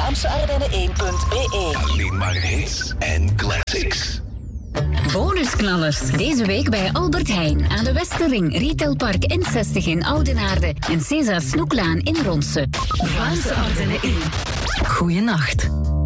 VlaamseArdennen1.be. Alleen maar hits en classics. Bonusknallers. Deze week bij Albert Heijn aan de Westerring, Retailpark N60 in Oudenaarde en César Snoeklaan in Ronse. Vlaamse Ardennen 1. Goeienacht.